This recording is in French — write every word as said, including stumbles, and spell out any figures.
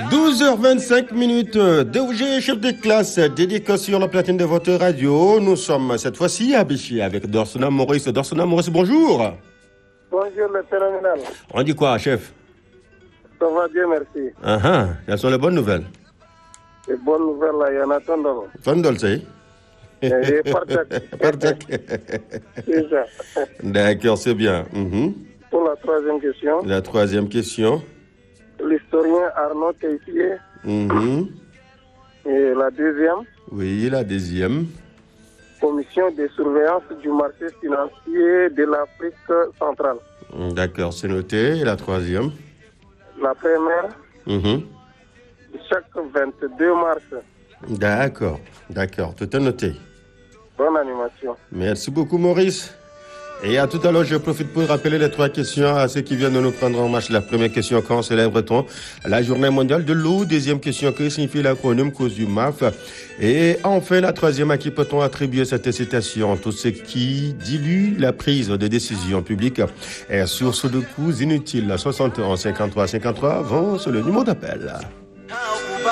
douze heures vingt-cinq minutes, D O G, chef de classe, dédicace sur la platine de votre radio. Nous sommes cette fois-ci à Béchier avec Dorsona Maurice. Dorsona Maurice, bonjour. Bonjour le terminal. On dit quoi, chef? Ça va bien, merci. Ah ah, quelles sont les bonnes nouvelles? Les bonnes nouvelles, là, il y en a tant d'autres. Fondol, c'est Et Partek. Partek. C'est ça. D'accord, c'est bien. Mhm. Pour la troisième question, La troisième question. l'historien Arnaud Teissier. Mhm. Et la deuxième, Oui, la deuxième. commission de surveillance du marché financier de l'Afrique centrale. D'accord, c'est noté. Et la troisième. La première, Mhm. chaque vingt-deux mars. D'accord, d'accord, tout est noté. Bonne animation. Merci beaucoup, Maurice. Et à tout à l'heure, je profite pour rappeler les trois questions à ceux qui viennent de nous prendre en marche. La première question, quand célèbre-t-on la journée mondiale de l'eau? Deuxième question, que signifie l'acronyme cause du M A F? Et enfin, la troisième, à qui peut-on attribuer cette citation? Tout ce qui dilue la prise de décision publique est source de coûts inutiles. soixante et onze cinquante-trois cinquante-trois, avance le numéro d'appel.